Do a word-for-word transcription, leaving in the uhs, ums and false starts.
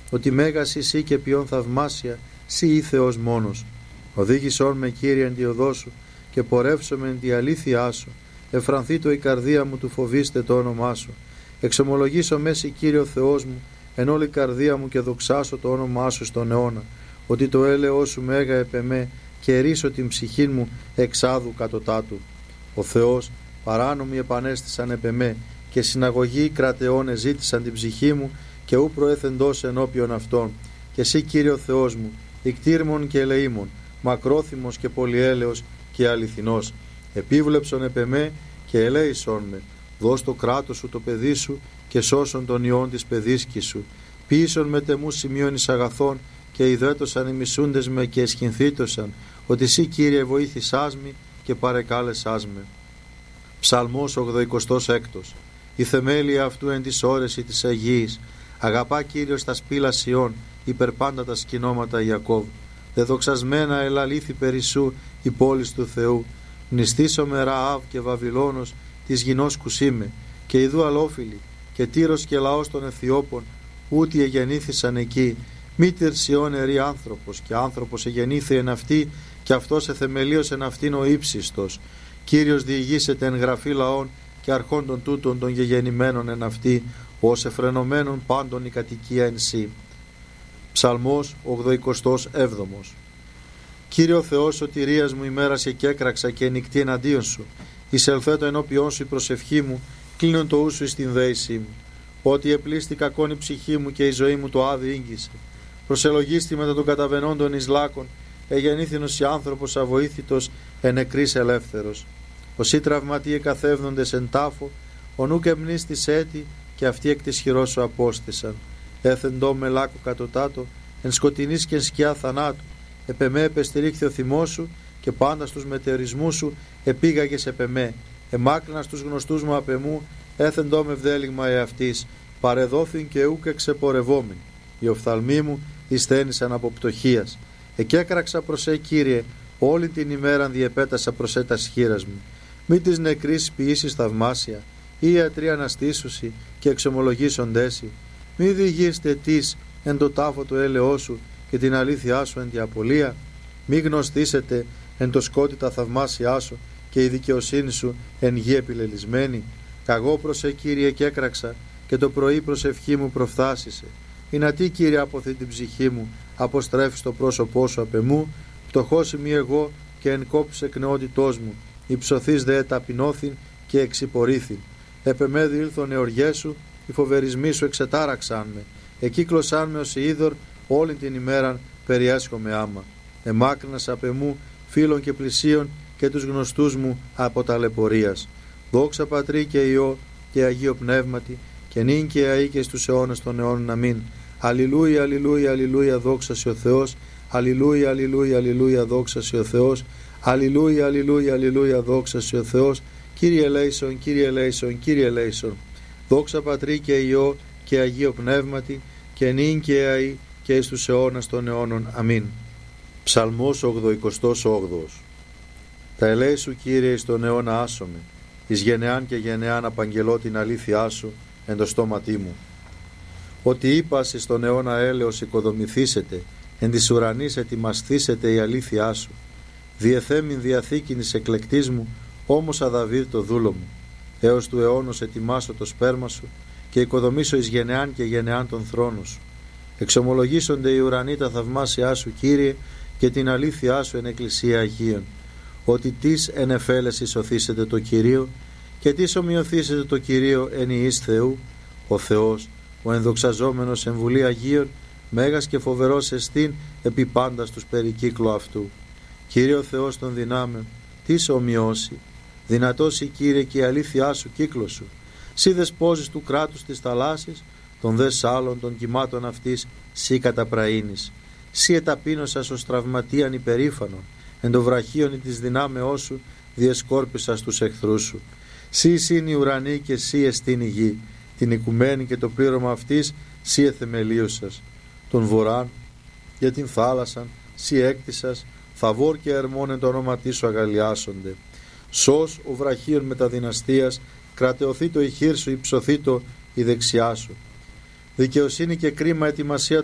ότι μέγας εσύ και ποιον θαυμάσια, σύ ή Θεός μόνος. Οδήγησόν με, Κύριε, εν τη οδό σου και πορεύσομαι εν τη αλήθειά σου. Εφρανθεί το η καρδία μου του φοβήστε το όνομά σου. Εξομολογήσω μέση, Κύριε ο Θεός μου, εν όλη καρδία μου και δοξάσω το όνομά σου στον αιώνα. Ότι το έλεος σου μέγα επεμέ και ρίσω την ψυχή μου εξάδου κατωτάτου. Ο Θεός παράνομοι επανέστησαν επεμέ και συναγωγοί κρατεών εζήτησαν την ψυχή μου και ου προέθεντος ενώπιον αυτών. Και εσύ, Κύριε ο Θεός μου, ικτήρμον και ελεήμον, μακρόθυμος και πολυέλεος και αληθινός, επίβλεψον επεμέ και ελέησον με, δώσ' το κράτος σου το παιδί σου και σώσον τον ιόν της παιδίσκης σου. Ποιήσον με τεμού σημείων εις αγαθών και ιδέτωσαν οι μισούντες με και εσχυνθήτωσαν, ότι εσύ, Κύριε, βοήθησάς με και παρεκάλεσάς με. Ψαλμός ογδοηκοστός έκτος. Η θεμέλια αυτού εν της όρεση της Αγίας. Αγαπά, Κύριος, τα σπήλα Σιών, υπερπάντα τα σκηνώματα Ιακώβ. Δεδοξασμένα ελαλήθη περισσού η πόλης του Θεού. Μνηστήσω με Ραάβ και Βαβυλώνος της γινός κουσίμε, και ιδού αλόφιλοι, και Τύρος και λαός των Αιθιώπων, ούτι εγεννήθησαν εκεί. Μήτερ Σιών ερή άνθρωπος, και άνθρωπος εγεννήθη εν αυτή, και αυτός εθεμελίως εν αυτήν ο ύψιστος. Κύριος διηγήσεται εν γραφή λαών και αρχών των τούτων των γεγεννημένων εν αυτή, ως εφρενωμένων πάντων η κατοικία εν σύ. Ψαλμός ογδοηκοστός έβδομος. Κύριε ο Θεός σωτηρίας μου, ημέρασε και έκραξα και νυχτή εναντίον σου. Εισελθέτω ενώπιόν σου η προσευχή μου, κλείνον το ούσου εις την δέησή μου. Ότι επλήστη κακόν η ψυχή μου και η ζωή μου το άδει ήγγισε. Προσελογίστη μετά των καταβενόντων εις λάκων, εγεννήθηνος η άνθρωπος αβοήθητος, εν νεκρής ελεύθερος. Όσοι τραυματίε εκαθεύδοντες εν τάφο, ο νουκ εμνίστης έτη, και αυτοί εκ της χειρός σου απόστησαν. Έθεντό με λάκου κατωτάτο, εν σκοτεινής και εν σκιά θανάτου. Επεμέ επεστηρίχθη ο θυμός σου, και πάντα στους μετεωρισμούς σου επήγαγες επεμέ. Εμάκρινα στους γνωστούς μου απεμού, έθεντό με βδέλιγμα εαυτής. Παρεδόθην και ούκ εξεπορευόμην. Οι οφθαλμοί μου εισθένησαν από πτωχίας. Εκέκραξα προς ε, Κύριε, όλη την ημέραν διεπέτασα προς ε τας χείρας μου. Μη της νεκρής ποιήσεις θαυμάσια, ή ιατροί αναστήσουσι και εξομολογήσοντέσι. Μη διηγείστε τις εν το τάφο του έλεός σου και την αλήθειά σου εν τη απολία. Μη γνωστήσετε εν το σκότι τα θαυμάσια σου και η δικαιοσύνη σου εν γη επιλελισμένη. Καγώ προς ε, Κύριε, και έκραξα, και το πρωί προσευχή μου προφθάσισε. Είναι τι, Κύριε, αποθεί την ψυχή μου, αποστρέφεις το πρόσωπό σου απ' εμού. Πτωχός είμαι εγώ και εν κόψεις εκ νεότητός μου. Υψωθείς δε ταπεινώθην και εξυπορήθην. Επεμέ διήλθον εωριές σου, οι φοβερισμοί σου εξετάραξαν με. Εκύκλωσαν με ως είδωρ, όλη την ημέραν περιέσχομαι άμα. Εμάκρυνας απ' εμού φίλων και πλησίων και τους γνωστούς μου από ταλαιπωρίας. Δόξα Πατρί και Υιό και Αγίο Πνεύματι, και νυν και αεί και στους αιώνας των αιώνων. Αμήν. Αλληλούια, αλληλούια, αλληλούια, δόξα σε ο Θεός. Αλληλούια, αλληλούια, αλληλούια, δόξα σε ο Θεός. Αλληλούια, αλληλούια, αλληλούια, δόξα σε ο Θεός. Κύριε ελέησον, Κύριε ελέησον, Κύριε ελέησον. Δόξα Πατρί και Υιό και Αγίο Πνεύματι, και νυν και αεί και εις τους αιώνας των αιώνων. Αμήν. Ψαλμός ογδοηκοστός όγδοος. Τα ελέη σου, Κύριε, εις τον αιώνα άσομαι, εις γενεάν και γενεάν απαγγελώ την αλήθειά σου εν το στόματί μου. Ότι είπας εις τον αιώνα έλεος οικοδομηθήσετε, εν της ουρανής ετοιμασθήσετε η αλήθειά σου. Διεθέμην διαθήκην εις εκλεκτής μου, όμως αδαβίδ το δούλο μου. Έως του αιώνος ετοιμάσω το σπέρμα σου και οικοδομήσω εις γενεάν και γενεάν τον θρόνο σου. Εξομολογήσονται οι ουρανοί τα θαυμάσια σου, Κύριε, και την αλήθειά σου εν εκκλησία Αγίων. Ότι τις εν εφέλεσι σωθήσετε το Κυρίο, και τις ομοιωθήσετε το Κυρίο εν ιής Θεού. Ο Θεός, ο ενδοξαζόμενος εν βουλή Αγίων, μέγας και φοβερός εστίν επί πάντα στους περικύκλου αυτού. Κύριε ο Θεός των δυνάμεων, τις ομοιώσει. Δυνατός η, Κύριε, και η αλήθειά σου κύκλο σου. Σύ δεσπόζεις του κράτους της θαλάσσης, των δε σάλων των κυμάτων αυτής, σύ καταπραήνεις. Σύ εταπείνωσας ως τραυματίαν υπερήφανον, εν το βραχίον ή της δυνάμεώς σου διεσκόρπισας τους εχθρούς σου. Σύ εισήν η ουρανή και σύ εστίν η γη, την οικουμένη και το πλήρωμα αυτής σύ εθεμελίωσας. Τον βοράν για την θάλασσαν σύ έκτισας, θαβόρ και ερμόν εν το όνοματί σου αγαλιάσονται. Σως ο βραχίων μεταδυναστείας, κρατεωθεί το η χείρ σου, υψωθεί το η δεξιά σου. Δικαιοσύνη και κρίμα ετοιμασία